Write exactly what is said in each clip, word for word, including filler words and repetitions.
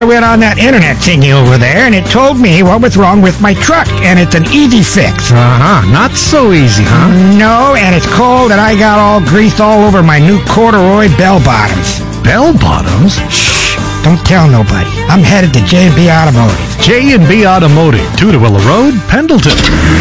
I went on that internet thingy over there, and it told me what was wrong with my truck, and it's an easy fix. Uh-huh. Not so easy, huh? No, and it's cold, and I got all grease all over my new corduroy bell bottoms. Bell bottoms? Shh! Don't tell nobody. I'm headed to J and B Automotive. J and B Automotive, Tudawilla Road, Pendleton.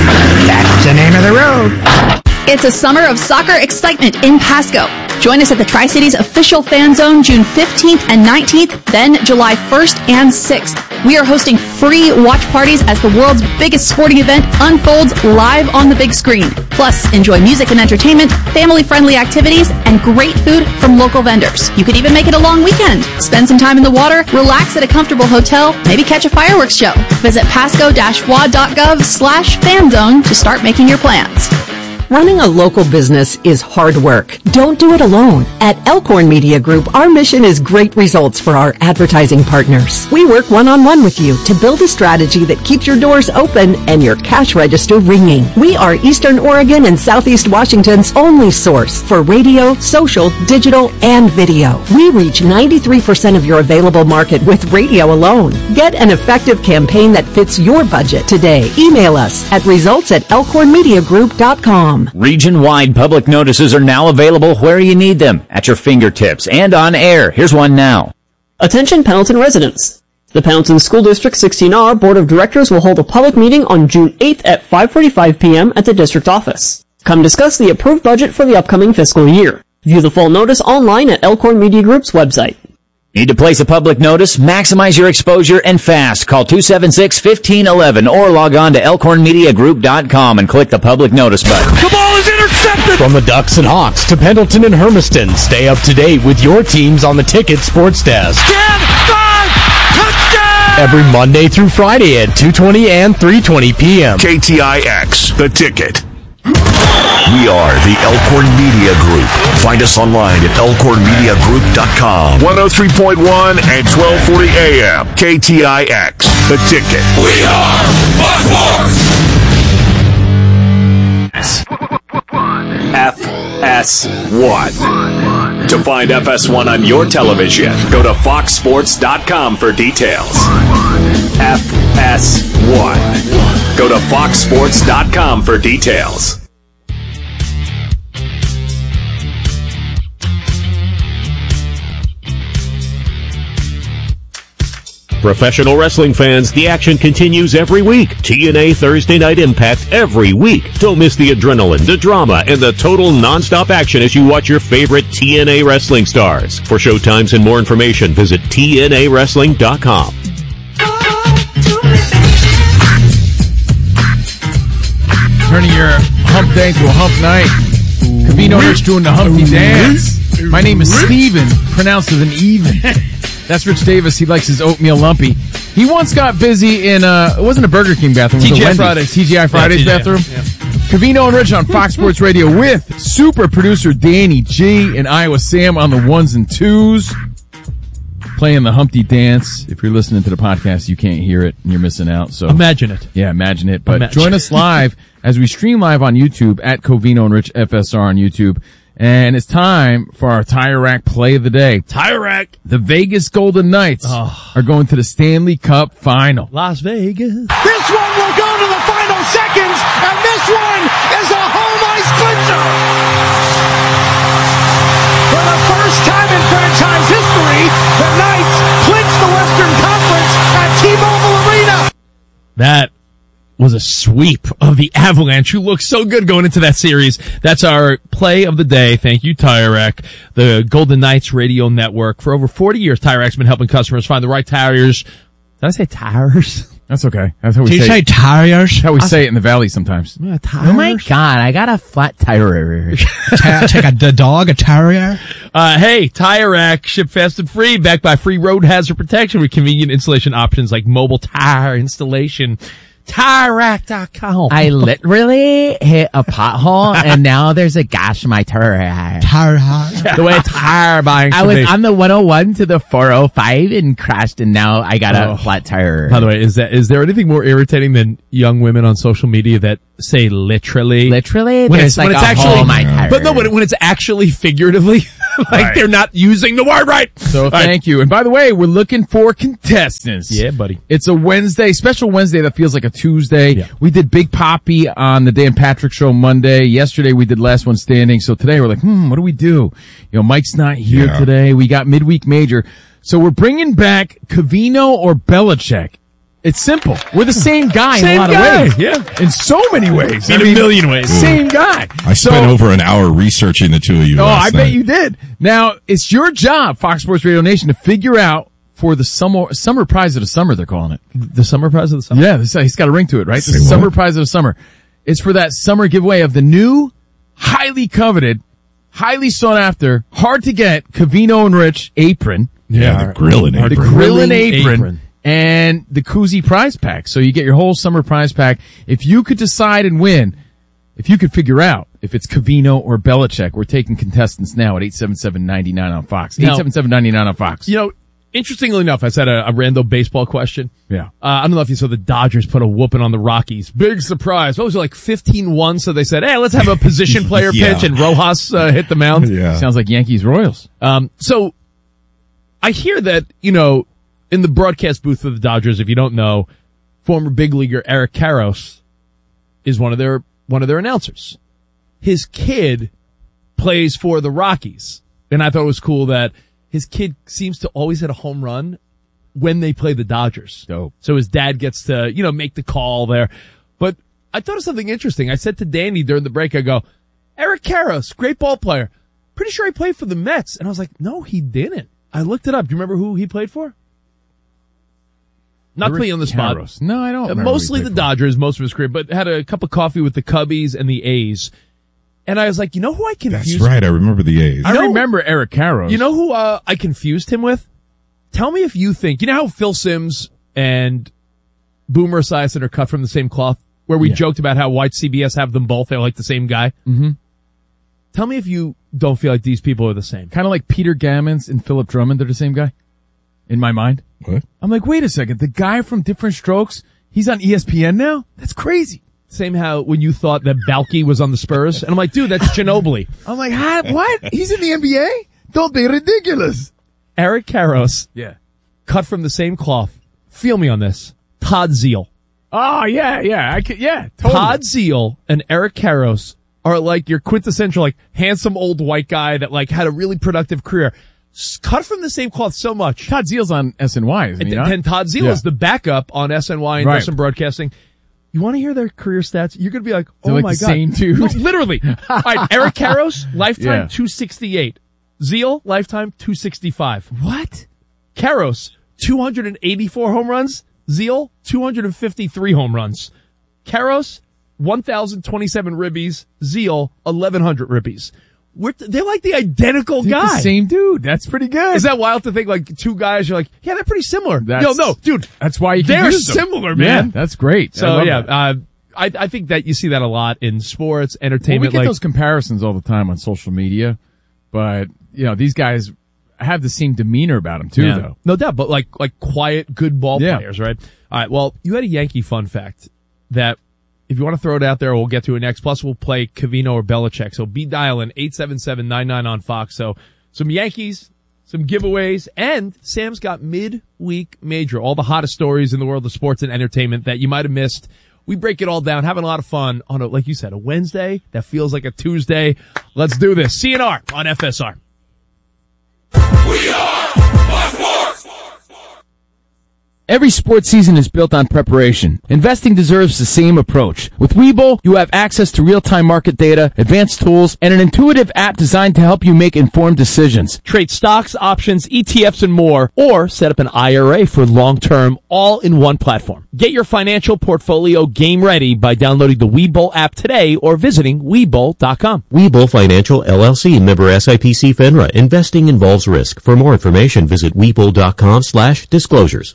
That's the name of the road. It's a summer of soccer excitement in Pasco. Join us at the Tri-Cities official fan zone June fifteenth and nineteenth, then July first and sixth. We are hosting free watch parties as the world's biggest sporting event unfolds live on the big screen. Plus, enjoy music and entertainment, family-friendly activities, and great food from local vendors. You could even make it a long weekend. Spend some time in the water, relax at a comfortable hotel, maybe catch a fireworks show. Visit pasco-wa.gov slash fan zone to start making your plans. Running a local business is hard work. Don't do it alone. At Elkhorn Media Group, our mission is great results for our advertising partners. We work one-on-one with you to build a strategy that keeps your doors open and your cash register ringing. We are Eastern Oregon and Southeast Washington's only source for radio, social, digital, and video. We reach ninety-three percent of your available market with radio alone. Get an effective campaign that fits your budget today. Email us at results at elkhorn media group dot com. Region-wide public notices are now available where you need them, at your fingertips and on air. Here's one now. Attention Pendleton residents. The Pendleton School District sixteen R Board of Directors will hold a public meeting on June eighth at five forty-five p.m. at the district office. Come discuss the approved budget for the upcoming fiscal year. View the full notice online at Elkhorn Media Group's website. Need to place a public notice? Maximize your exposure and fast. Call two seven six, one five one one or log on to elkhorn media group dot com and click the public notice button. The ball is intercepted! From the Ducks and Hawks to Pendleton and Hermiston, stay up to date with your teams on the Ticket Sports Desk. ten, five, touchdown! Every Monday through Friday at two twenty and three twenty p.m. K T I X, The Ticket. We are the Elkhorn Media Group. Find us online at elkhorn media group dot com. one oh three point one and twelve forty a.m. K T I X, The Ticket. We are Fox Sports. F S one. To find F S one on your television, go to fox sports dot com for details. F S one. Go to fox sports dot com for details. Professional wrestling fans, the action continues every week. T N A Thursday Night Impact every week. Don't miss the adrenaline, the drama, and the total non-stop action as you watch your favorite T N A wrestling stars. For showtimes and more information, visit T N A wrestling dot com. Turning your hump day to a hump night. Covino Rich doing the Humpty Dance. My name is Steven, pronounced with an even. That's Rich Davis. He likes his oatmeal lumpy. He once got busy in, uh, it wasn't a Burger King bathroom. It was T G I a Fridays. T G I Fridays yeah, bathroom. Yeah, yeah. Covino and Rich on Fox Sports Radio with super producer Danny G and Iowa Sam on the ones and twos. Playing the Humpty Dance. If you're listening to the podcast, you can't hear it and you're missing out. So imagine it. Yeah, imagine it. But imagine. Join us live as we stream live on YouTube at Covino and Rich F S R on YouTube. And it's time for our Tire Rack play of the day. Tire Rack. The Vegas Golden Knights oh. are going to the Stanley Cup Final. Las Vegas. This one will go to the final seconds, and this one is a home ice clincher. For the first time in franchise history, the Knights clinch the Western Conference at T-Mobile Arena. That was a sweep of the Avalanche, who looked so good going into that series. That's our play of the day. Thank you, Tire Rack, the Golden Knights radio network. For over forty years, Tire Rack's been helping customers find the right tires. Did I say tires? That's okay. That's how we Did say you say it. tires? That's how we say it in the valley sometimes. Yeah, tires. Oh my God, I got a flat tire. Take a the dog, a tire. Uh, hey, Tire Rack, ship fast and free, backed by free road hazard protection with convenient installation options like mobile tire installation. Tire Rack dot com. I literally hit a pothole and now there's a gash in my tire. Tire The way tire buying. I was on the one oh one to the four oh five and crashed, and now I got a oh. flat tire. By the way, is that is there anything more irritating than young women on social media that say literally? Literally? When there's it's, like when a it's actually, hole in my tire. But no, when, when it's actually figuratively. like Right. they're not using the word right. So All right. thank you. And by the way, we're looking for contestants. Yeah, buddy. It's a Wednesday, special Wednesday that feels like a Tuesday. Yeah. We did Big Poppy on the Dan Patrick Show Monday. Yesterday we did Last One Standing. So today we're like, hmm, what do we do? You know, Mike's not here Yeah. today. We got Midweek Major. So we're bringing back Covino or Belichick. It's simple. We're the same guy in Same a lot guy, of ways. yeah. In so many ways. In a million ways. Same guy. I spent over an hour researching the two of you Oh, last I bet night. you did. Now, it's your job, Fox Sports Radio Nation, to figure out for the summer summer prize of the summer, they're calling it. The summer prize of the summer? Yeah, this, it's got a ring to it, right? Say The what? summer prize of the summer. It's for that summer giveaway of the new, highly coveted, highly sought after, hard to get, Covino and Rich apron. Yeah, the grilling The apron. grilling Grilling apron. apron. And the koozie prize pack. So you get your whole summer prize pack. If you could decide and win, if you could figure out if it's Covino or Belichick, we're taking contestants now at eight seven seven, nine nine on Fox. Now- eight seven seven, nine nine on Fox. You know, interestingly enough, I said a, a random baseball question. Yeah. Uh, I don't know if you saw the Dodgers put a whooping on the Rockies. Big surprise. What was it, like fifteen one? So they said, hey, let's have a position player Yeah. pitch, and Rojas uh, hit the mound. Yeah. Sounds like Yankees Royals. Um, so I hear that, you know, in the broadcast booth of the Dodgers, if you don't know, former big leaguer Eric Karros is one of their one of their announcers. His kid plays for the Rockies, and I thought it was cool that his kid seems to always hit a home run when they play the Dodgers. Dope. So his dad gets to, you know, make the call there. But I thought of something interesting. I said to Danny during the break, I go, Eric Karros, great ball player. Pretty sure he played for the Mets. And I was like, no, he didn't. I looked it up. Do you remember who he played for? Not to put you on the spot. Karros. No, I don't. Uh, remember mostly who he the played for. Dodgers, most of his career, but had a cup of coffee with the Cubbies and the A's. And I was like, you know who I confused? That's right. I remember the A's. I You know- remember Eric Karros. You know who uh, I confused him with? Tell me if you think, you know how Phil Simms and Boomer Esiason are cut from the same cloth? Where we Yeah. joked about how white C B S have them both. They're like the same guy. Mm-hmm. Tell me if you don't feel like these people are the same. Kind of like Peter Gammons and Philip Drummond. They're the same guy. In my mind. What? I'm like, wait a second. The guy from Different Strokes, he's on E S P N now? That's crazy. Same how when you thought that Balky was on the Spurs. And I'm like, dude, that's Ginobili. I'm like, huh? What? He's in the N B A? Don't be ridiculous. Eric Karros, Yeah. cut from the same cloth. Feel me on this. Todd Zeal. Oh, yeah, yeah. I could, yeah, totally. Todd Zeal and Eric Karros are like your quintessential, like, handsome old white guy that, like, had a really productive career. S- Cut from the same cloth so much. Todd Zeal's on S N Y, isn't And, he not? and Todd Zeal Yeah. is the backup on S N Y and Right. does some broadcasting. You want to hear their career stats? You're going to be like, oh They're like my the God. same dude. No, literally. All right, Eric Karros, lifetime Yeah. two sixty-eight. Zeal, lifetime two sixty-five. What? Karros, two hundred eighty-four home runs. Zeal, two hundred fifty-three home runs. Karros, one thousand twenty-seven ribbies. Zeal, eleven hundred ribbies. We're, they're like the identical They're guy. the same dude. That's pretty good. Is that wild to think like two guys, you're like, yeah, they're pretty similar. That's- Yo, no, dude. That's why you They're confuse them. similar, Yeah, man. that's great. I So love yeah, that. uh, I, I think that you see that a lot in sports, Well, we entertainment. get like, those comparisons all the time on social media, but you know these guys have the same demeanor about them too, Yeah. though. No doubt, but like like quiet, good ball Yeah. players, right? All right. Well, you had a Yankee fun fact that if you want to throw it out there, we'll get to it next. Plus, we'll play Covino or Belichick. So be dialing eight seven seven, nine nine on Fox. So some Yankees, some giveaways, and Sam's got midweek major. All the hottest stories in the world of sports and entertainment that you might have missed. We break it all down, having a lot of fun on a, like you said, a Wednesday that feels like a Tuesday. Let's do this. C N R on F S R. Every sports season is built on preparation. Investing deserves the same approach. With Webull, you have access to real-time market data, advanced tools, and an intuitive app designed to help you make informed decisions. Trade stocks, options, E T Fs, and more, or set up an I R A for long-term, all in one platform. Get your financial portfolio game ready by downloading the Webull app today or visiting Webull dot com. Webull Financial, L L C, member S I P C FINRA. Investing involves risk. For more information, visit Webull dot com slash disclosures.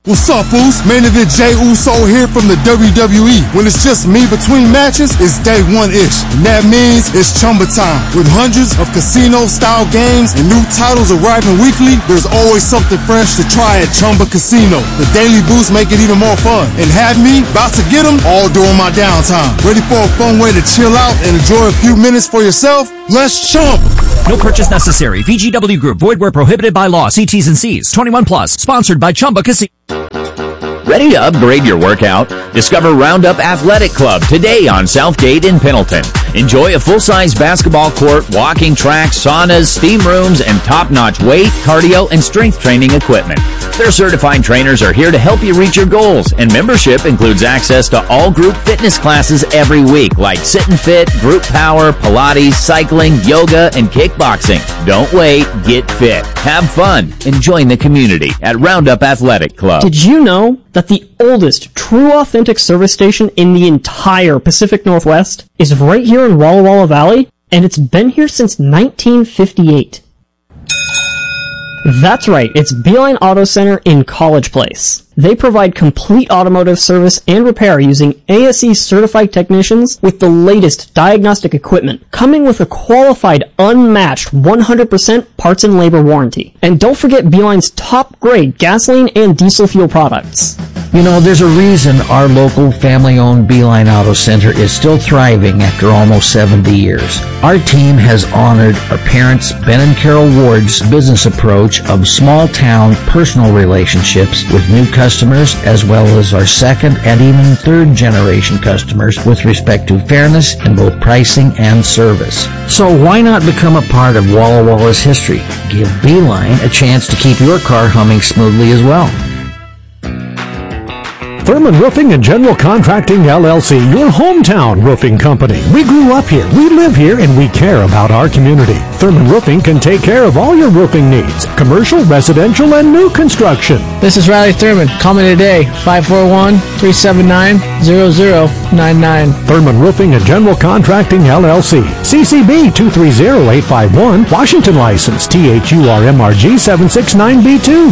What's up, Oos? Main event Jay Uso here from the W W E. When it's just me between matches, it's day one-ish. And that means it's Chumba time. With hundreds of casino-style games and new titles arriving weekly, there's always something fresh to try at Chumba Casino. The daily boosts make it even more fun. And have me about to get them all during my downtime. Ready for a fun way to chill out and enjoy a few minutes for yourself? Let's chump! No purchase necessary. V G W Group. Void where prohibited by law. See T's and C's. twenty-one plus. Sponsored by Chumba Casino. Ready to upgrade your workout? Discover Roundup Athletic Club today on Southgate in Pendleton. Enjoy a full-size basketball court, walking tracks, saunas, steam rooms, and top-notch weight, cardio, and strength training equipment. Their certified trainers are here to help you reach your goals, and membership includes access to all group fitness classes every week, like Sit and Fit, Group Power, Pilates, cycling, yoga, and kickboxing. Don't wait, get fit, have fun, and join the community at Roundup Athletic Club. Did you know that the oldest true authentic service station in the entire Pacific Northwest is right here in Walla Walla Valley, and it's been here since nineteen fifty-eight. That's right, it's Beeline Auto Center in College Place. They provide complete automotive service and repair using A S E certified technicians with the latest diagnostic equipment, coming with a qualified, unmatched one hundred percent parts and labor warranty. And don't forget Beeline's top-grade gasoline and diesel fuel products. You know, there's a reason our local family-owned Beeline Auto Center is still thriving after almost seventy years. Our team has honored our parents, Ben and Carol Ward's business approach of small-town personal relationships with new customers, as well as our second and even third-generation customers with respect to fairness in both pricing and service. So why not become a part of Walla Walla's history? Give Beeline a chance to keep your car humming smoothly as well. Thurman Roofing and General Contracting, L L C, your hometown roofing company. We grew up here, we live here, and we care about our community. Thurman Roofing can take care of all your roofing needs, commercial, residential, and new construction. This is Riley Thurman. Call me today, five four one, three seven nine, zero zero nine nine. Thurman Roofing and General Contracting, L L C. C C B two three zero eight five one, Washington license, T H U R M R G seven six nine B two.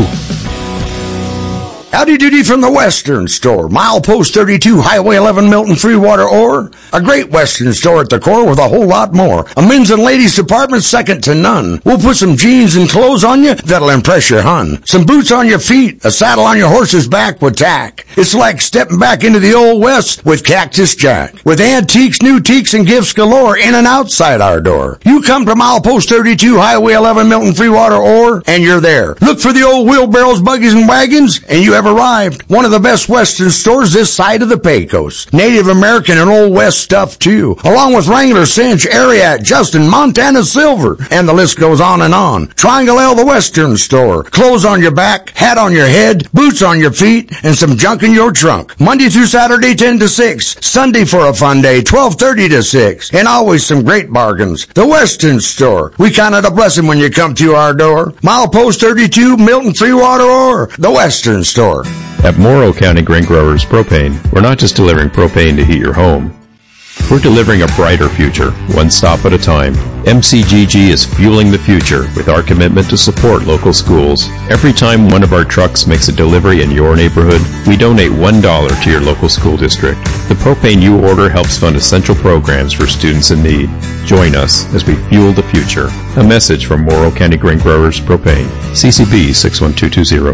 Howdy doody from the Western Store. Milepost thirty-two, Highway eleven, Milton, Freewater, Ore. A great Western store at the core with a whole lot more. A men's and ladies department second to none. We'll put some jeans and clothes on you that'll impress your hun. Some boots on your feet, a saddle on your horse's back with tack. It's like stepping back into the old West with Cactus Jack. With antiques, new teaks, and gifts galore in and outside our door. You come to Milepost thirty-two, Highway eleven, Milton, Freewater, Ore, and you're there. Look for the old wheelbarrows, buggies, and wagons, and you have arrived. One of the best Western stores this side of the Pecos. Native American and Old West stuff too, along with Wrangler, Cinch, Ariat, Justin, Montana Silver, and the list goes on and on. Triangle L, the Western Store. Clothes on your back, hat on your head, boots on your feet, and some junk in your trunk. Monday through Saturday, ten to six. Sunday for a fun day, twelve thirty to six. And always some great bargains. The Western Store. We count it a blessing when you come through our door. Milepost thirty-two, Milton, Freewater, or the Western Store. At Morrow County Grain Growers Propane, we're not just delivering propane to heat your home. We're delivering a brighter future, one stop at a time. M C G G is fueling the future with our commitment to support local schools. Every time one of our trucks makes a delivery in your neighborhood, we donate one dollar to your local school district. The propane you order helps fund essential programs for students in need. Join us as we fuel the future. A message from Morrow County Grain Growers Propane. C C B six one two two zero.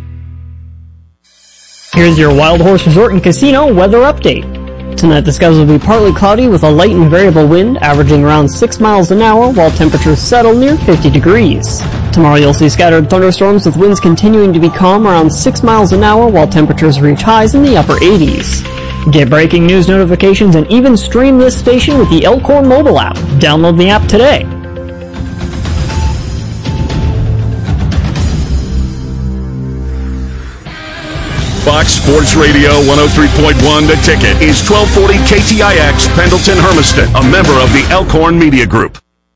Here's your Wild Horse Resort and Casino weather update. Tonight the skies will be partly cloudy with a light and variable wind averaging around six miles an hour while temperatures settle near fifty degrees. Tomorrow you'll see scattered thunderstorms with winds continuing to be calm around six miles an hour while temperatures reach highs in the upper eighties. Get breaking news notifications and even stream this station with the Elkhorn mobile app. Download the app today. Fox Sports Radio one oh three point one The Ticket is twelve forty K T I X Pendleton Hermiston, a member of the Elkhorn Media Group.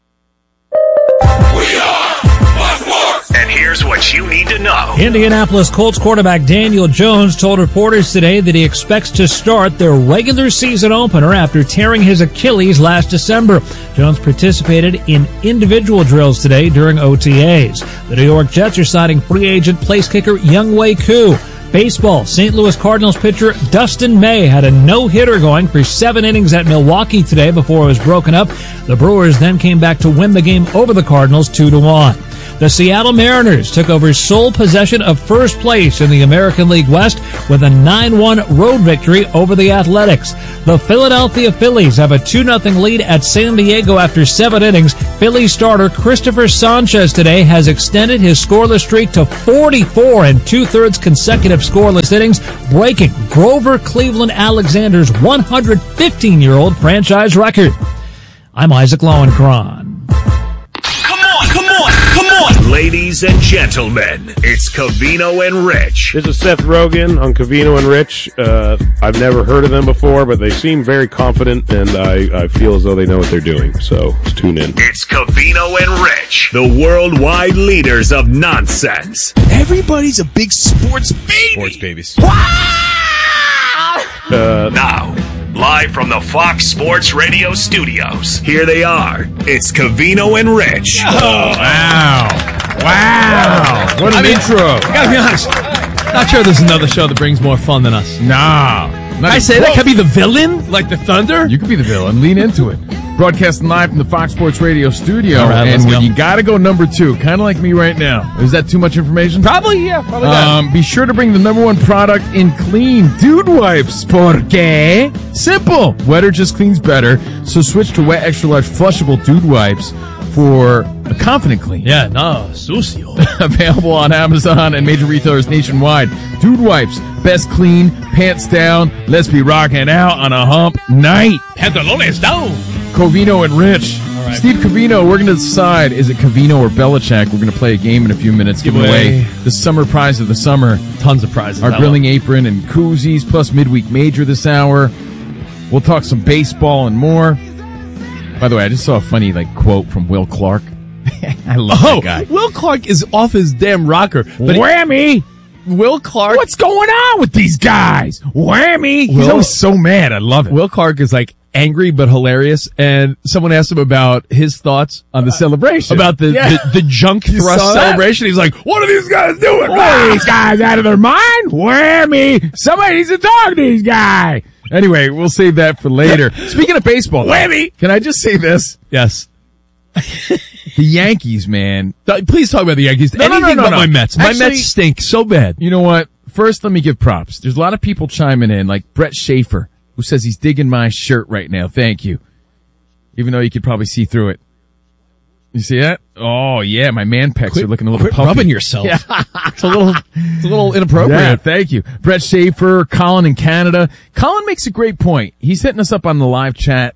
We are Fox Sports! And here's what you need to know. Indianapolis Colts quarterback Daniel Jones told reporters today that he expects to start their regular season opener after tearing his Achilles last December. Jones participated in individual drills today during O T As. The New York Jets are signing free agent place kicker Younghoe Koo. Baseball, Saint Louis Cardinals pitcher Dustin May had a no-hitter going for seven innings at Milwaukee today before it was broken up. The Brewers then came back to win the game over the Cardinals two to one. The Seattle Mariners took over sole possession of first place in the American League West with a nine one road victory over the Athletics. The Philadelphia Phillies have a two nothing lead at San Diego after seven innings. Phillies starter Christopher Sanchez today has extended his scoreless streak to forty-four and two-thirds consecutive scoreless innings, breaking Grover Cleveland Alexander's one hundred fifteen-year-old franchise record. I'm Isaac Lowenkron. Come on, come on, ladies and gentlemen, it's Covino and Rich. This is Seth Rogen on Covino and Rich. Uh, I've never heard of them before, but they seem very confident, and I, I feel as though they know what they're doing. So let's tune in. It's Covino and Rich, the worldwide leaders of nonsense. Everybody's a big sports baby. Sports babies. Uh, now, live from the Fox Sports Radio studios, here they are. It's Covino and Rich. Oh, wow. Wow. What an I mean, intro. I gotta be honest. Not sure there's another show that brings more fun than us. Nah. Can I say that? Could be the villain? Like the Thunder? You could be the villain. Lean into it. Broadcasting live from the Fox Sports Radio studio. All right, and let's go. you gotta go number two, kind of like me right now. Is that too much information? Probably, yeah. Probably um, that. Be sure to bring the number one product in clean dude wipes. Porque simple. Wetter just cleans better. So switch to wet extra large flushable dude wipes for a confident clean. Yeah, no, sucio. Available on Amazon and major retailers nationwide. Dude wipes. Best clean, pants down. Let's be rocking out on a hump night. Pantalones down. Covino and Rich. All right. Steve Covino, we're going to decide, is it Covino or Belichick? We're going to play a game in a few minutes, giving away the summer prize of the summer. Tons of prizes. Our grilling apron and koozies, plus midweek major this hour. We'll talk some baseball and more. By the way, I just saw a funny like quote from Will Clark. I love oh, that guy. Will Clark is off his damn rocker. But Whammy! Will Clark. What's going on with these guys? Whammy! He's Will, always so mad. I love it. Will Clark is like angry but hilarious, and someone asked him about his thoughts on the celebration. About the, yeah. the, the junk thrust celebration. He's like, what are these guys doing? What are these guys out of their mind? Whammy! Somebody needs to talk to these guys. Anyway, we'll save that for later. Speaking of baseball, Whammy! Can I just say this? Yes. The Yankees, man. Please talk about the Yankees. No, Anything no, no, no, but no. my Mets. My Actually, Mets stink so bad. You know what? First, let me give props. There's a lot of people chiming in, like Brett Schaefer, who says he's digging my shirt right now. Thank you. Even though you could probably see through it. You see that? Oh, yeah, my man pecs quit, are looking a little quit puffy. rubbing yourself. Yeah. It's a little, it's a little inappropriate. Yeah, thank you. Brett Schaefer, Colin in Canada. Colin makes a great point. He's hitting us up on the live chat,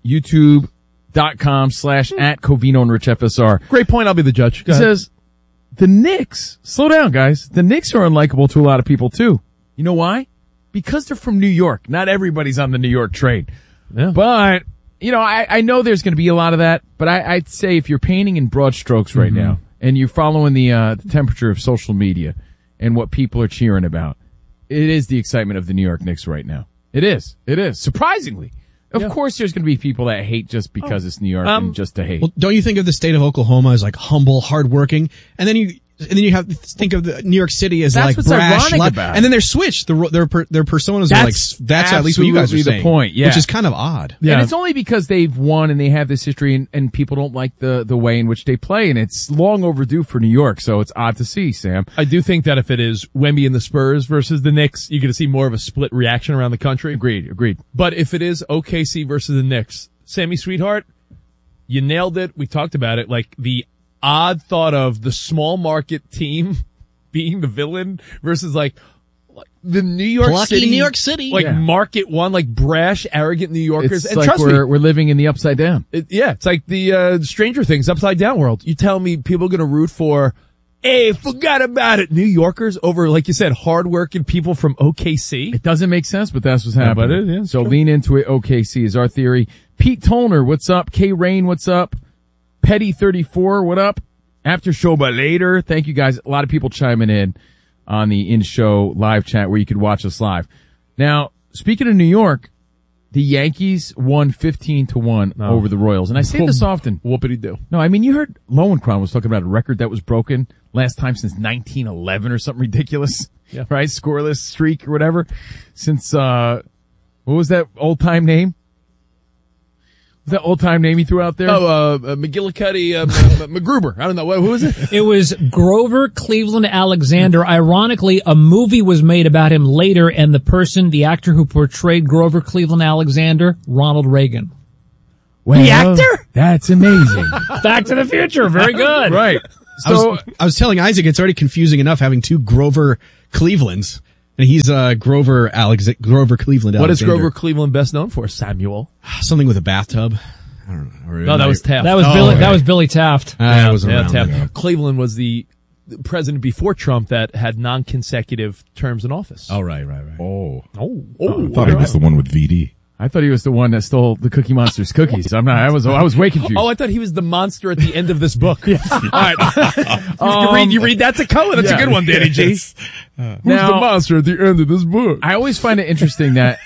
youtube.com slash at Covino and Rich F S R. Great point. I'll be the judge. Go he ahead. says, the Knicks, slow down, guys. The Knicks are unlikable to a lot of people, too. You know why? Because they're from New York. Not everybody's on the New York train. Yeah. But, you know, I, I know there's going to be a lot of that, but I, I'd say if you're painting in broad strokes right Mm-hmm. now, and you're following the, uh, the temperature of social media and what people are cheering about, it is the excitement of the New York Knicks right now. It is. It is. Surprisingly. Of Yeah. course there's going to be people that hate just because it's New York Um, and just to hate. Well, don't you think of the state of Oklahoma as like humble, hardworking, and then you and then you have to think of the New York City as That's like what's brash, ironic loud, about it. and then they're switched. The, their per- their personas That's are like that's at least what you guys are absolutely the saying. point, yeah. Which is kind of odd. And it's only because they've won and they have this history and, and people don't like the, the way in which they play, and it's long overdue for New York, so it's odd to see, Sam. I do think that if it is Wemby and the Spurs versus the Knicks, you're going to see more of a split reaction around the country. Agreed, agreed. But if it is O K C versus the Knicks, Sammy Sweetheart, you nailed it. We talked about it. Like the odd thought of the small market team being the villain versus like the New York Plucky City, New York City. like Yeah. market one, like brash, arrogant New Yorkers. It's and like trust we're, me, we're living in the upside down. it, yeah, it's like the uh, Stranger Things upside down world. You tell me people are going to root for, hey, forgot about it, New Yorkers over, like you said, hardworking people from O K C. It doesn't make sense, but that's what's Yeah, happening. but it- yeah, it's so true. lean into it. O K C is our theory. Pete Toner, what's up? K Rain, what's up? Petty thirty-four, what up? After show but later. Thank you guys. A lot of people chiming in on the in-show live chat where you could watch us live. Now, speaking of New York, the Yankees won fifteen to one No. over the Royals. And I say this often. Whoopity do. No, I mean, you heard Lowenkron was talking about a record that was broken last time since nineteen eleven or something ridiculous. yeah. right? Scoreless streak or whatever. Since, uh, what was that old time name? Was that old time name he threw out there? Oh, uh, uh McGillicuddy, uh, M- McGruber. I don't know. What, who was it? It was Grover Cleveland Alexander. Ironically, a movie was made about him later, and the person, the actor who portrayed Grover Cleveland Alexander, Ronald Reagan. Well, the actor? That's amazing. Back to the Future. Very good. Right. So I was, I was telling Isaac it's already confusing enough having two Grover Clevelands, and he's uh, Grover Alex Grover Cleveland. What is Alexander. Grover Cleveland best known for? Samuel. Something with a bathtub. I don't know. Or No, that was Taft. That was Oh, Billy. right. That was Billy Taft. I wasn't yeah, around Taft. then. Cleveland was the president before Trump that had non-consecutive terms in office. Oh, right, right, right. Oh. Oh, oh I thought he was the one with V D. I thought he was the one that stole the Cookie Monster's cookies. I'm not. I was. I was way confused. Oh, I thought he was the monster at the end of this book. yeah. All right. you, Um, read, you read that to Cohen. That's yeah. a good one, Danny G. Yes. Uh, Who's now, the monster at the end of this book? I always find it interesting that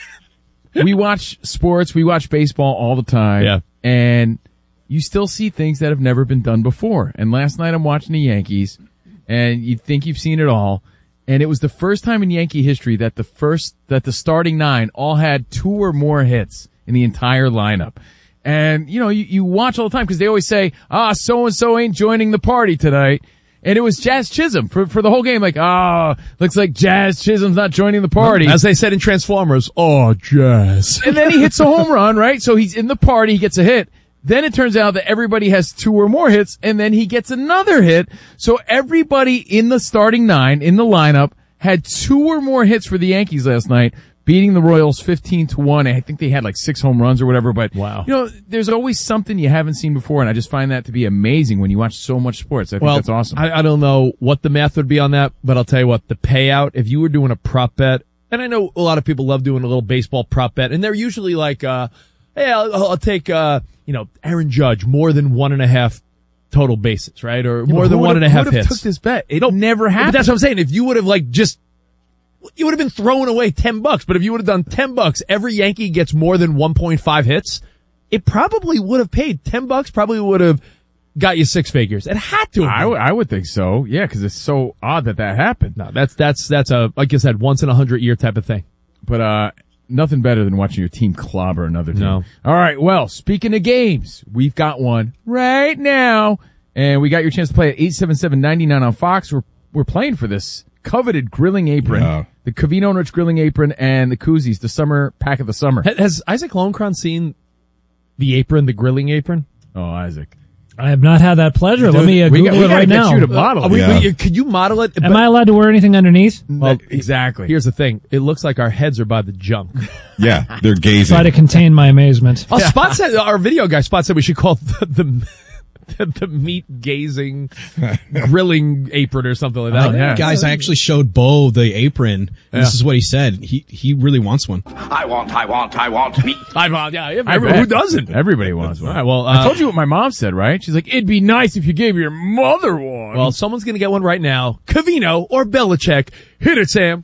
we watch sports, we watch baseball all the time, Yeah. and you still see things that have never been done before. And last night I'm watching the Yankees, and you think you've seen it all. And it was the first time in Yankee history that the first, that the starting nine all had two or more hits in the entire lineup. And, you know, you, you watch all the time because they always say, ah, so-and-so ain't joining the party tonight. And it was Jazz Chisholm for, for the whole game. Like, ah, oh, looks like Jazz Chisholm's not joining the party. As they said in Transformers, oh, Jazz. And then he hits a home run, right? So he's in the party, he gets a hit. Then it turns out that everybody has two or more hits, and then he gets another hit. So everybody in the starting nine, in the lineup, had two or more hits for the Yankees last night, beating the Royals fifteen to one. I think they had like six home runs or whatever, but wow. You know, there's always something you haven't seen before, and I just find that to be amazing when you watch so much sports. I think well, that's awesome. I, I don't know what the math would be on that, but I'll tell you what, the payout, if you were doing a prop bet, and I know a lot of people love doing a little baseball prop bet, and they're usually like, uh, hey, I'll, I'll take, uh, you know, Aaron Judge, more than one and a half total bases, right? Or Yeah, more but than who one and a would've- half who would've hits. took this bet? It No, never happened. But that's what I'm saying. If you would have like just, you would have been throwing away ten bucks, but if you would have done ten bucks, every Yankee gets more than one point five hits, it probably would have paid. ten bucks probably would have got you six figures. It had to have I, w- I would think so. Yeah, because it's so odd that that happened. No, that's, that's, that's a, like I said, once in a hundred year type of thing. But, uh, nothing better than watching your team clobber another team. No. All right. Well, speaking of games, we've got one right now, and we got your chance to play at eight seven seven, nine nine on Fox. We're, we're playing for this coveted grilling apron, Yeah. the Covino and Rich grilling apron and the koozies, the summer pack of the summer. Ha- Has Isaac Lowenkron seen the apron, the grilling apron? Oh, Isaac. I have not had that pleasure. Let me uh, we Google got- we it gotta right get now. you to model Uh, we- Yeah. we- could you model it? Am I allowed to wear anything underneath? Well, exactly. Here's the thing. It looks like our heads are by the junk. Yeah, they're gazing. Try to contain my amazement. Oh, Spot said, our video guy Spot said we should call it the, the, the, the meat gazing grilling apron or something like that. Uh, yeah. Guys, I actually showed Bo the apron, and Yeah. this is what he said. He he really wants one. I want, I want, I want meat. I, well, yeah, I every- bet. who doesn't? Everybody wants one. All right, well, I uh, told you what my mom said, right? She's like, it'd be nice if you gave your mother one. Well, someone's going to get one right now. Covino or Belichick. Hit it, Sam.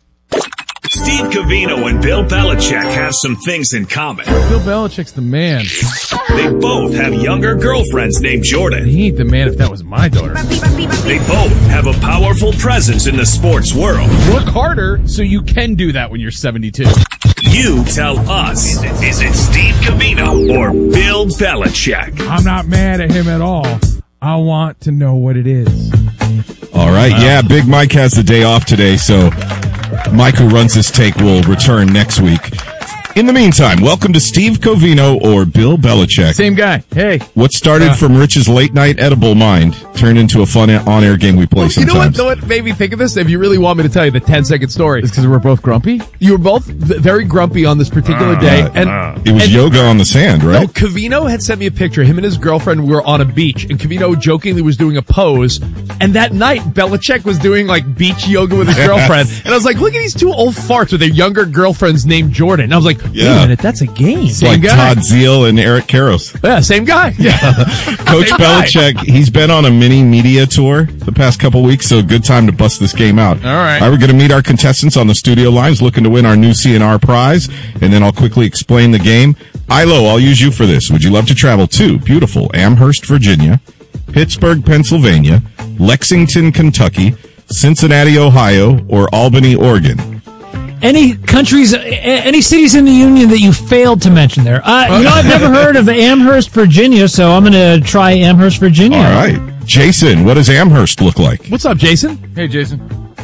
Steve Covino and Bill Belichick have some things in common. Bill Belichick's the man. They both have younger girlfriends named Jordan. He ain't the man if that was my daughter. They both have a powerful presence in the sports world. Work harder so you can do that when you're seventy-two. You tell us, is it, is it Steve Covino or Bill Belichick? I'm not mad at him at all. I want to know what it is. All right, yeah, Big Mike has the day off today, so Mike, who runs this take, will return next week. In the meantime, welcome to Steve Covino or Bill Belichick. Same guy. Hey. What started Uh, from Rich's late night edible mind turned into a fun on-air game we play You know what, sometimes. know what made me think of this? If you really want me to tell you the ten second story. It's because we're both grumpy? You were both v- very grumpy on this particular Uh, day. uh, and uh. It was and- yoga on the sand, No, right? Covino had sent me a picture. Him and his girlfriend were on a beach, and Covino jokingly was doing a pose. And that night, Belichick was doing like beach yoga with his girlfriend. And I was like, look at these two old farts with their younger girlfriends named Jordan. And I was like, wait Yeah. a minute, that's a game. It's like Todd Zeal and Eric Karros. Yeah, same guy. Yeah. Coach Same guy. Belichick, he's been on a mini media tour the past couple weeks, so good time to bust this game out. All right. All right, we're going to meet our contestants on the studio lines looking to win our new C N R prize, and then I'll quickly explain the game. Ilo, I'll use you for this. Would you love to travel to beautiful Amherst, Virginia, Pittsburgh, Pennsylvania, Lexington, Kentucky, Cincinnati, Ohio, or Albany, Oregon? Any countries, a- any cities in the Union that you failed to mention there? Uh, you know, I've never heard of Amherst, Virginia, so I'm going to try Amherst, Virginia. All right. Jason, what does Amherst look like? What's up, Jason? Hey, Jason.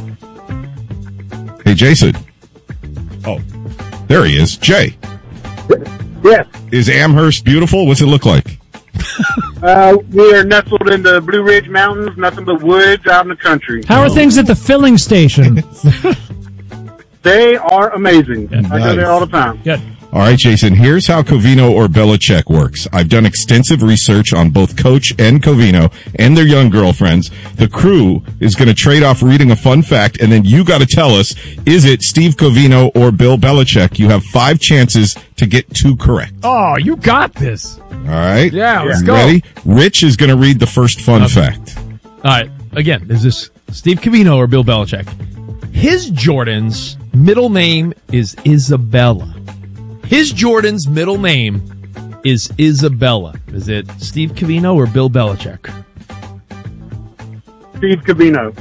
Hey, Jason. Oh, there he is. Jay. Yes. Is Amherst beautiful? What's it look like? Uh, we are nestled in the Blue Ridge Mountains, nothing but woods out in the country. How are things at the filling station? They are amazing. I go nice. there all the time. Good. All right, Jason, here's how Covino or Belichick works. I've done extensive research on both Coach and Covino and their young girlfriends. The crew is going to trade off reading a fun fact, and then you got to tell us, is it Steve Covino or Bill Belichick? You have five chances to get two correct. Oh, you got this. All right? Yeah, let's You go. Ready? Rich is going to read the first fun fact. All right. Again, is this Steve Covino or Bill Belichick? His Jordan's middle name is Isabella. His Jordan's middle name is Isabella. Is it Steve Covino or Bill Belichick? Steve Covino.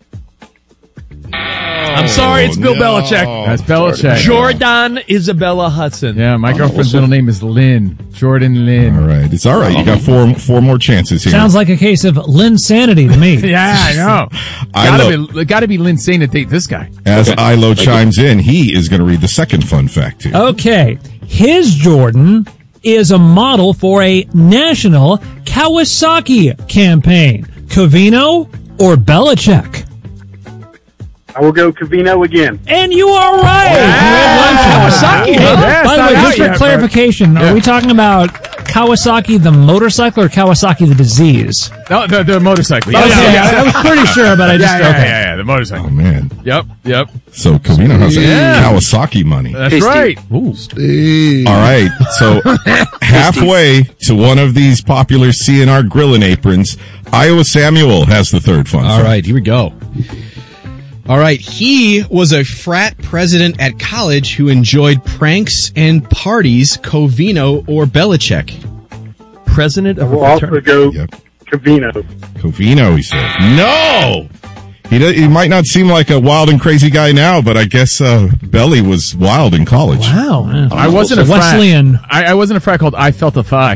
I'm sorry, it's Bill no. Belichick. That's Belichick. Jordan Isabella Hudson. Yeah, my girlfriend's middle name is Lynn. Jordan Lynn. All right. It's all right. You got four four more chances here. Sounds like a case of Linsanity to me. Yeah, I know. I gotta lo- be, gotta be Lynn Sane to date this guy. As Ilo chimes in, he is going to read the second fun fact here. Okay. His Jordan is a model for a national Kawasaki campaign. Covino or Belichick? I will go Covino again. And you are right. Yeah. Kawasaki. Yeah, By the it's way, not just out for yet, clarification, Yeah. are we talking about Kawasaki the motorcycle or Kawasaki the disease? No, the, the motorcycle. Okay, I was pretty sure, but I just yeah, yeah, okay. yeah, yeah, the motorcycle. Oh, man. Yep, yep. So Covino has Yeah. Kawasaki money. That's right. All right. So halfway to one of these popular C N R grilling aprons, Iowa Samuel has the third fun All fact. right, here we go. All right, he was a frat president at college who enjoyed pranks and parties. Covino or Belichick? President I of a will also fraternity. go Yep. Covino. Covino, he says. No! He, do- he might not seem like a wild and crazy guy now, but I guess uh, Belly was wild in college. Wow. I wasn't a frat. Wesleyan. I, I wasn't a frat called I Felt a Thigh.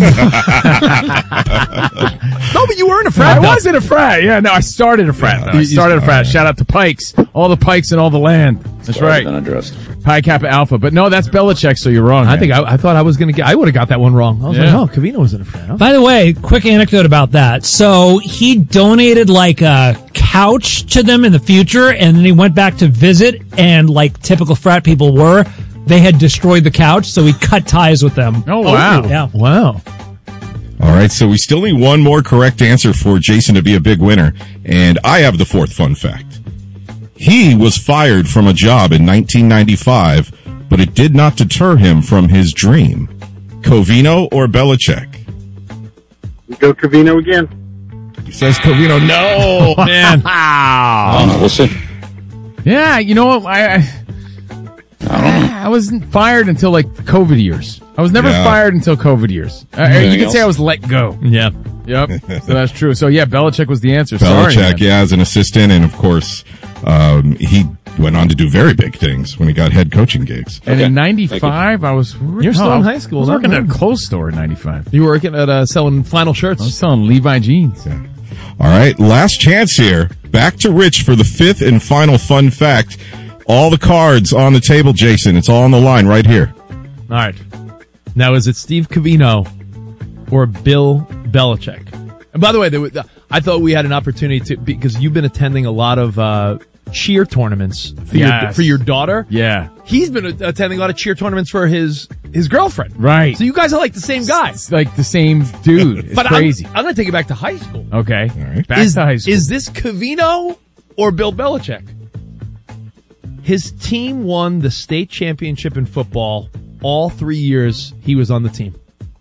No, but you were in a frat. I though. was in a frat. Yeah, no, I started a frat. though. I started a frat. Shout out to Pikes. All the Pikes in all the land. That's right. Pi Kappa Alpha. But no, that's Belichick, so you're wrong. I man. think I, I thought I was going to get. I would have got that one wrong. I was Yeah. like, oh, Covino was in a frat. Huh? By the way, quick anecdote about that. So he donated like a couch to them in the future, and then he went back to visit, and like typical frat people were, they had destroyed the couch, so he cut ties with them. Oh, wow. Yeah. Wow. All right, so we still need one more correct answer for Jason to be a big winner, and I have the fourth fun fact. He was fired from a job in nineteen ninety-five, but it did not deter him from his dream. Covino or Belichick? We go Covino again. He says Covino. No, man. Wow. We'll see. Yeah, you know what? I, I, I wasn't fired until like COVID years. I was never Yeah. fired until COVID years. Uh, you Anything could say else? I was let go. Yeah. Yep. So that's true. So yeah, Belichick was the answer. Sorry, Belichick, man. yeah, as an assistant, and of course, um, he went on to do very big things when he got head coaching gigs. And Okay. in ninety-five, I was. You're still in high school, I was huh? working at a clothes store in ninety-five. You were working at uh, selling flannel I was shirts. selling Levi jeans. Yeah. All right, last chance here. Back to Rich for the fifth and final fun fact. All the cards on the table, Jason. It's all on the line right here. All right. Now, is it Steve Covino or Bill Belichick? And by the way, there was, I thought we had an opportunity to, because you've been attending a lot of uh, cheer tournaments for, your, Yes. for your daughter. Yeah. He's been attending a lot of cheer tournaments for his his girlfriend. Right. So you guys are like the same guy. It's like the same dude. It's But crazy. I'm, I'm going to take it back to high school. Okay. All right. Back is, to high school. Is this Covino or Bill Belichick? His team won the state championship in football all three years he was on the team.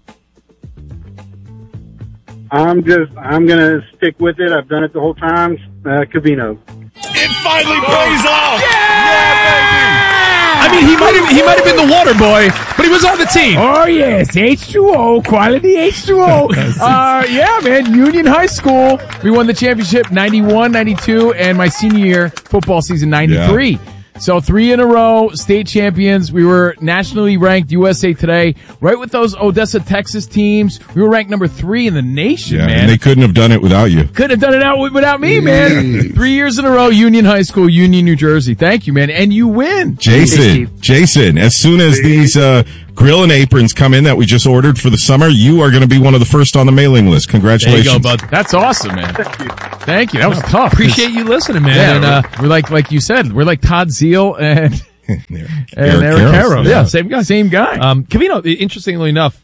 I'm just, I'm going to stick with it. I've done it the whole time. Uh, Covino. It finally pays off. I mean, he might have he might have been the water boy, but he was on the team. Oh, yes. H two O, quality H two O. uh, yeah, man. Union High School. We won the championship ninety-one, ninety-two, and my senior year football season ninety-three. Yeah. So three in a row, state champions. We were nationally ranked, U S A Today, right with those Odessa, Texas teams. We were ranked number three in the nation, yeah, man. And they couldn't have done it without you. Couldn't have done it out without me, man. Three years in a row, Union High School, Union, New Jersey. Thank you, man. And you win. Jason, Jason, as soon as these uh, grill and aprons come in that we just ordered for the summer, you are going to be one of the first on the mailing list. Congratulations. There you go, bud. That's awesome, man. Thank you. Thank you. That was tough. Appreciate you listening, man. Yeah, and, uh, we're like, like you said, we're like Todd Zeal and, and Eric, Eric Karros. Yeah, same guy. Same guy. Um, Covino, interestingly enough,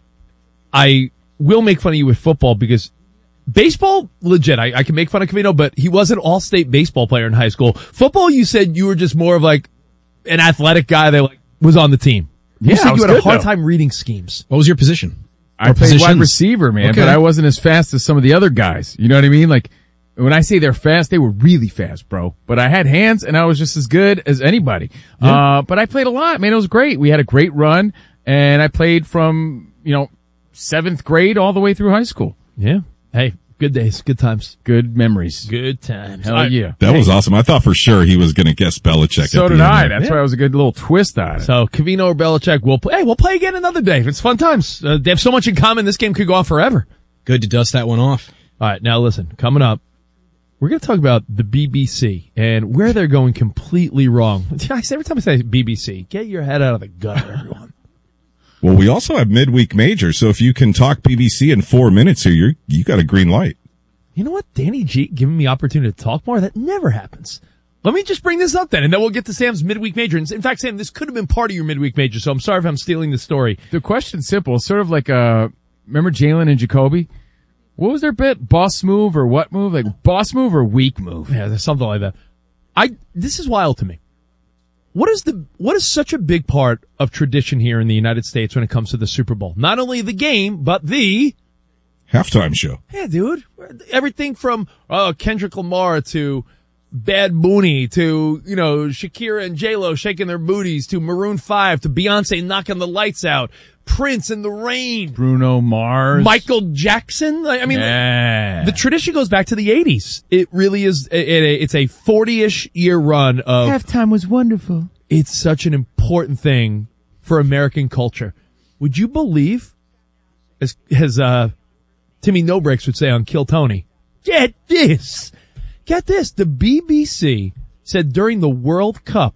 I will make fun of you with football because baseball, legit, I, I can make fun of Covino, but he was an all-state baseball player in high school. Football, you said you were just more of like an athletic guy that like was on the team. You Yeah, said I was you had a good, hard though. time reading schemes. What was your position? I Or played wide positions? receiver, man, Okay. but I wasn't as fast as some of the other guys. You know what I mean? Like, when I say they're fast, they were really fast, bro. But I had hands, and I was just as good as anybody. Yeah. Uh, but I played a lot, man. It was great. We had a great run, and I played from, you know, seventh grade all the way through high school. Yeah. Hey, good days, good times. Good memories. Good times. Hell I- yeah. That was awesome. I thought for sure he was going to guess Belichick. So at the did end I. there. That's why it was a good little twist on it. So, Covino or Belichick, we'll play. Hey, we'll play again another day. It's fun times. Uh, they have so much in common. This game could go on forever. Good to dust that one off. All right, now listen. Coming up, we're going to talk about the B B C and where they're going completely wrong. Every time I say B B C, get your head out of the gutter, everyone. Well, we also have midweek major, so if you can talk B B C in four minutes here, you're, you got a green light. You know what? Danny G giving me opportunity to talk more? That never happens. Let me just bring this up then, and then we'll get to Sam's midweek major. In fact, Sam, this could have been part of your midweek major, so I'm sorry if I'm stealing the story. The question's simple. It's sort of like, uh, remember Jalen and Jacoby? What was their bit? Boss move or what move? Like boss move or weak move? Yeah, there's something like that. I, this is wild to me. What is the, what is such a big part of tradition here in the United States when it comes to the Super Bowl? Not only the game, but the halftime show. Yeah, dude. Everything from, uh, Kendrick Lamar to Bad Bunny to, you know, Shakira and J-Lo shaking their booties to Maroon five to Beyonce knocking the lights out. Prince in the rain. Bruno Mars. Michael Jackson. I mean, yeah. the tradition goes back to the eighties. It really is. It, it, it's a forty-ish year run of. Halftime was wonderful. It's such an important thing for American culture. Would you believe, as, as, uh, Timmy No Breaks would say on Kill Tony, get this. Get this. The B B C said during the World Cup,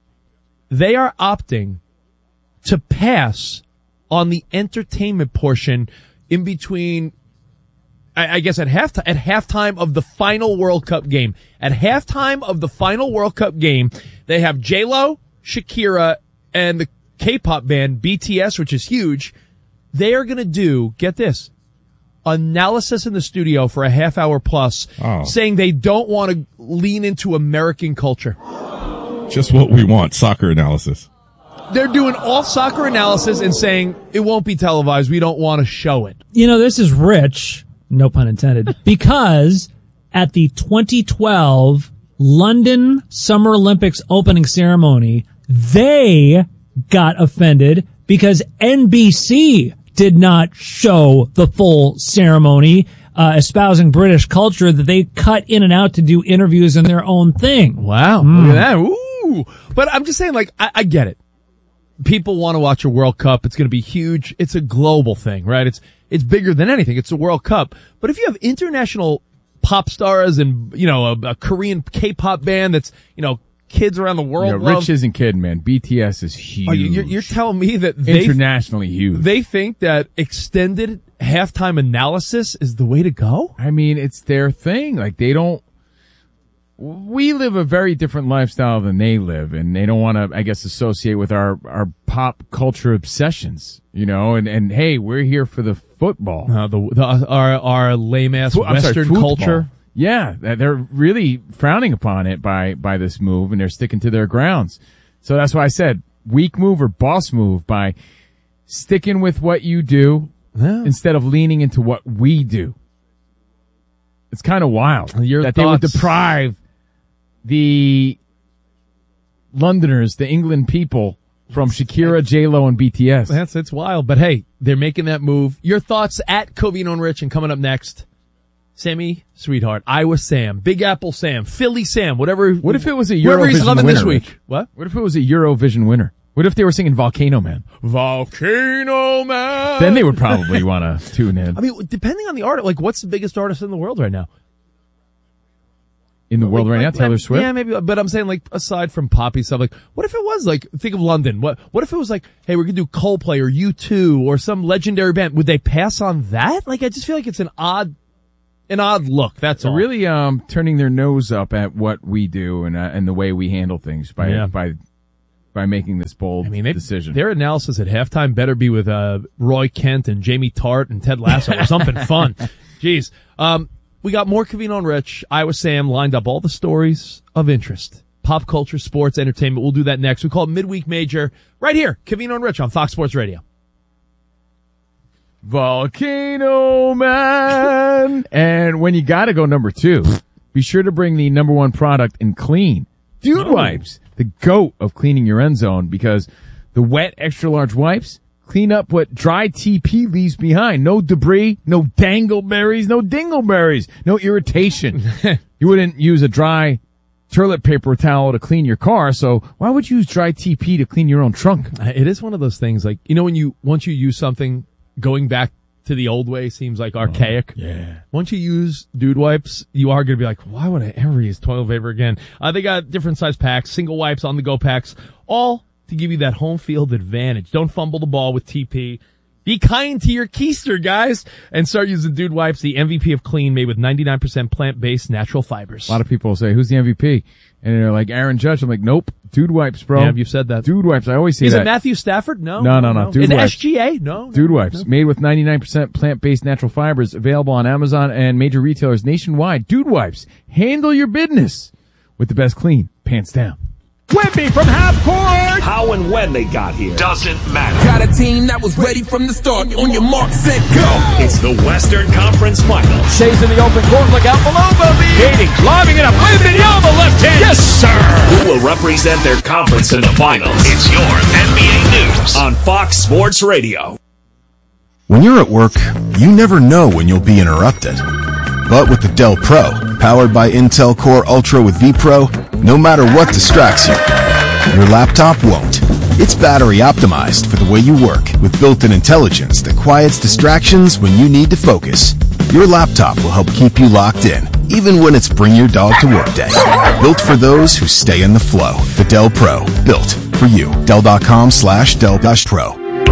they are opting to pass on the entertainment portion in between, I, I guess at halftime, at halftime of the final World Cup game. At halftime of the final World Cup game, they have J-Lo, Shakira, and the K-pop band B T S, which is huge. They are going to do, get this, analysis in the studio for a half hour plus, Oh. saying they don't want to lean into American culture. Just what we want, soccer analysis. They're doing all soccer analysis and saying it won't be televised. We don't want to show it. You know, this is rich, no pun intended, because at the twenty twelve London Summer Olympics opening ceremony, they got offended because N B C did not show the full ceremony, uh, espousing British culture, that they cut in and out to do interviews in their own thing. Wow. Mm. Look at that. Ooh. But I'm just saying, like, I, I get it. People want to watch a World Cup. It's going to be huge. It's a global thing, right? It's, it's bigger than anything. It's a World Cup. But if you have international pop stars and, you know, a, a Korean K-pop band that's, you know, kids around the world Yeah, love. Rich isn't kidding, man. B T S is huge. Are you, you're, you're telling me that they, internationally huge. they think that extended halftime analysis is the way to go? I mean, it's their thing. Like, they don't, we live a very different lifestyle than they live, and they don't want to, I guess, associate with our, our pop culture obsessions, you know, and, and hey, we're here for the football. Uh, the, the our our lame ass Fo- I'm sorry, Western football. culture. Yeah, they're really frowning upon it by, by this move, and they're sticking to their grounds. So that's why I said weak move or boss move, by sticking with what you do Yeah. instead of leaning into what we do. It's kind of wild Your that thoughts? they would deprive the Londoners, the England people, from Shakira, J-Lo, and B T S. That's it's wild. But hey, they're making that move. Your thoughts at Covino and Rich, and coming up next, Sammy Sweetheart, Iowa Sam, Big Apple Sam, Philly Sam, whatever. What if it was a whoever he's Eurovision loving winner? this week? Rich? What? What if it was a Eurovision winner? What if they were singing Volcano Man? Volcano Man. Then they would probably want to tune in. I mean, depending on the artist, like, what's the biggest artist in the world right now? In the world like, right like, now, Taylor Swift? Yeah, maybe, but I'm saying, like, aside from poppy stuff, like, what if it was, like, think of London. What What if it was like, hey, we're gonna do Coldplay or U two or some legendary band? Would they pass on that? Like, I just feel like it's an odd, an odd look. That's They're all. really um, turning their nose up at what we do and uh, and the way we handle things by Yeah. by by making this bold I mean, they, decision. Their analysis at halftime better be with uh, Roy Kent and Jamie Tart and Ted Lasso or something fun. Jeez. Um, we got more Covino and Rich. Iowa Sam lined up all the stories of interest. Pop culture, sports, entertainment. We'll do that next. We call it Midweek Major right here. Covino and Rich on Fox Sports Radio. Volcano Man. And when you gotta go number two, be sure to bring the number one product in clean. Dude Oh. Wipes, the goat of cleaning your end zone, because the wet extra large wipes clean up what dry T P leaves behind. No debris, no dangleberries, no dingleberries, no irritation. You wouldn't use a dry toilet paper towel to clean your car, so why would you use dry T P to clean your own trunk? It is one of those things, like, you know, when you, once you use something, going back to the old way seems like archaic. Oh, yeah. Once you use Dude Wipes, you are going to be like, why would I ever use toilet paper again? Uh, they got different size packs, single wipes, on-the-go packs, all to give you that home field advantage. Don't fumble the ball with T P. Be kind to your keister, guys, and start using Dude Wipes, the M V P of clean, made with ninety-nine percent plant-based natural fibers. A lot of people say, who's the M V P? And they're like, Aaron Judge. I'm like, nope. Dude Wipes, bro. Yeah, you've said that. Dude Wipes. I always say Is that. it Matthew Stafford? No. No, no, no. Dude In Wipes. S G A? No. Dude no, Wipes. no. Made with ninety-nine percent plant-based natural fibers. Available on Amazon and major retailers nationwide. Dude Wipes. Handle your business with the best clean. Pants down. Whippy from half court. How and when they got here doesn't matter. Got a team that was ready from the start. On your mark, set, go. It's the Western Conference Finals. Shays in the open court. Look out below, Bobby. Gating, lobbing it up. Wembanyama left hand. Yes, sir. Who will represent their conference in the finals? It's your N B A News on Fox Sports Radio. When you're at work, you never know when you'll be interrupted. But with the Dell Pro, powered by Intel Core Ultra with vPro, no matter what distracts you, your laptop won't. It's battery optimized for the way you work with built-in intelligence that quiets distractions when you need to focus. Your laptop will help keep you locked in, even when it's bring your dog to work day. Built for those who stay in the flow. The Dell Pro, built for you. Dell.com slash Dell Pro.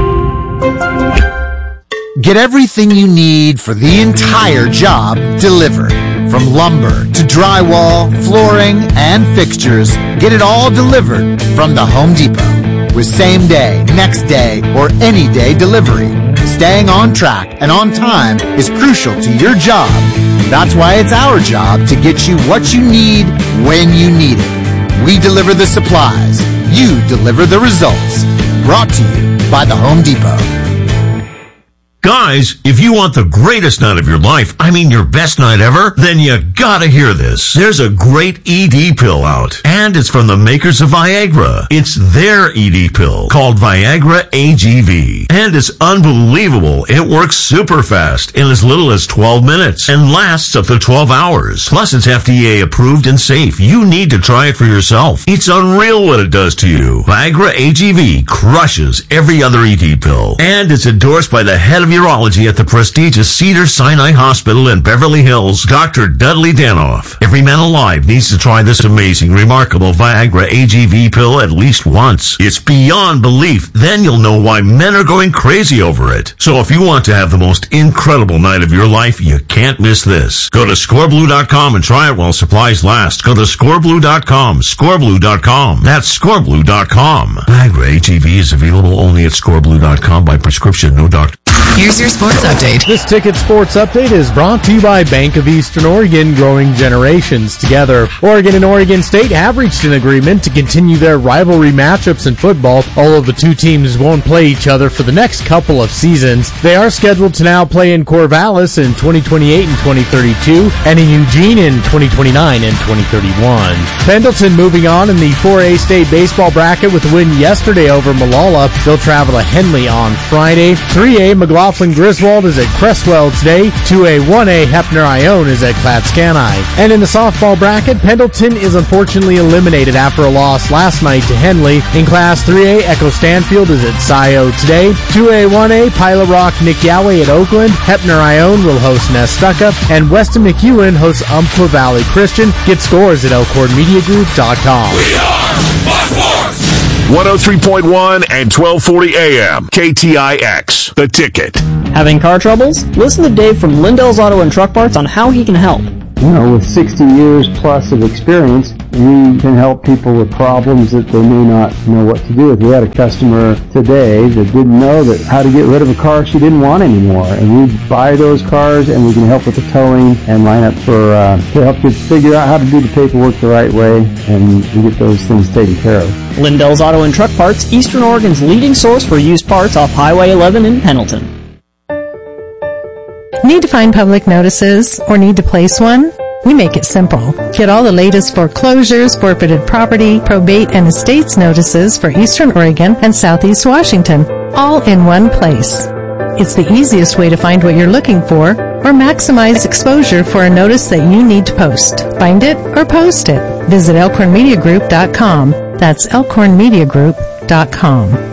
Get everything you need for the entire job delivered. From lumber to drywall, flooring, and fixtures, get it all delivered from the Home Depot. With same day, next day, or any day delivery. Staying on track and on time is crucial to your job. That's why it's our job to get you what you need when you need it. We deliver the supplies. You deliver the results. Brought to you by the Home Depot. Guys, if you want the greatest night of your life, I mean your best night ever, then you gotta hear this. There's a great E D pill out, and it's from the makers of Viagra. It's their E D pill, called Viagra A G V. And it's unbelievable. It works super fast in as little as twelve minutes, and lasts up to twelve hours. Plus, it's F D A approved and safe. You need to try it for yourself. It's unreal what it does to you. Viagra A G V crushes every other E D pill, and it's endorsed by the head of urology at the prestigious Cedars-Sinai Hospital in Beverly Hills, Doctor Dudley Danoff. Every man alive needs to try this amazing, remarkable Viagra A G V pill at least once. It's beyond belief. Then you'll know why men are going crazy over it. So if you want to have the most incredible night of your life, you can't miss this. Go to score blue dot com and try it while supplies last. Go to score blue dot com, score blue dot com. That's score blue dot com. Viagra A G V is available only at score blue dot com by prescription, no doctor. Here's your sports update. This Ticket Sports Update is brought to you by Bank of Eastern Oregon, growing generations together. Oregon and Oregon State have reached an agreement to continue their rivalry matchups in football. All of the two teams won't play each other for the next couple of seasons. They are scheduled to now play in Corvallis in twenty twenty-eight and twenty thirty-two, and in Eugene in twenty twenty-nine and twenty thirty-one. Pendleton moving on in the four A state baseball bracket with a win yesterday over Malala. They'll travel to Henley on Friday. three A McLaughlin Griswold is at Cresswell today. two A one A Hepner Ione is at Clatskanie. And in the softball bracket, Pendleton is unfortunately eliminated after a loss last night to Henley. In Class three A, Echo Stanfield is at Scio today. two A one A Pilot Rock Nick Yahweh at Oakland. Hepner Ione will host Nestucca. And Weston McEwen hosts Umpqua Valley Christian. Get scores at elkhorn media group dot com. We are Fox Sports! one oh three point one and twelve forty A M. K T I X, The Ticket. Having car troubles? Listen to Dave from Lindell's Auto and Truck Parts on how he can help. You know, with sixty years plus of experience, we can help people with problems that they may not know what to do with. We had a customer today that didn't know that how to get rid of a car she didn't want anymore. And we buy those cars and we can help with the towing and line up for, uh, to help you figure out how to do the paperwork the right way and get those things taken care of. Lindell's Auto and Truck Parts, Eastern Oregon's leading source for used parts off Highway eleven in Pendleton. Need to find public notices or need to place one? We make it simple. Get all the latest foreclosures, forfeited property, probate, and estates notices for Eastern Oregon and Southeast Washington, all in one place. It's the easiest way to find what you're looking for or maximize exposure for a notice that you need to post. Find it or post it. Visit elkhorn media group dot com. That's elkhorn media group dot com.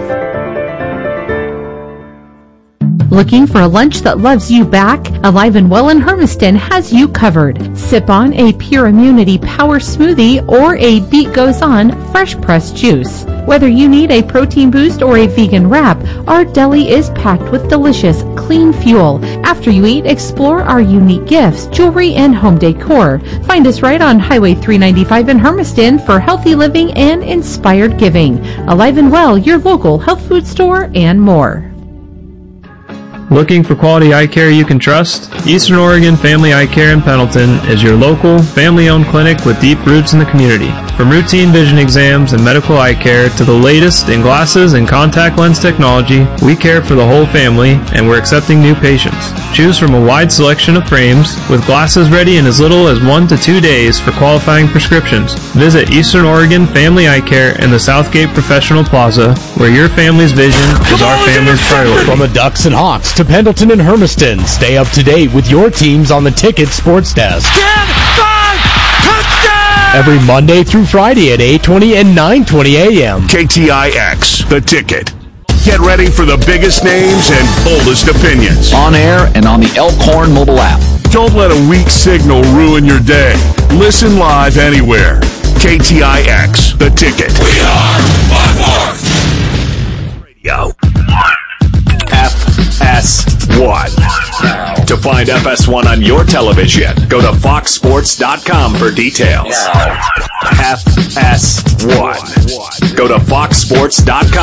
Looking for a lunch that loves you back? Alive and Well in Hermiston has you covered. Sip on a Pure Immunity Power Smoothie or a Beat Goes On fresh pressed juice. Whether you need a protein boost or a vegan wrap, our deli is packed with delicious, clean fuel. After you eat, explore our unique gifts, jewelry, and home decor. Find us right on Highway three ninety-five in Hermiston for healthy living and inspired giving. Alive and Well, your local health food store, and more. Looking for quality eye care you can trust? Eastern Oregon Family Eye Care in Pendleton is your local, family-owned clinic with deep roots in the community. From routine vision exams and medical eye care to the latest in glasses and contact lens technology, we care for the whole family and we're accepting new patients. Choose from a wide selection of frames with glasses ready in as little as one to two days for qualifying prescriptions. Visit Eastern Oregon Family Eye Care in the Southgate Professional Plaza, where your family's vision is our family's priority. From the Ducks and Hawks to Pendleton and Hermiston, stay up to date with your teams on the Ticket Sports Desk. ten five, touchdown! Every Monday through Friday at eight twenty and nine twenty A M. K T I X, The Ticket. Get ready for the biggest names and boldest opinions. On air and on the Elkhorn mobile app. Don't let a weak signal ruin your day. Listen live anywhere. K T I X, The Ticket. We are Fox Sports Radio. F S one. To find F S one on your television, go to fox sports dot com for details. F S one. Go to fox sports dot com.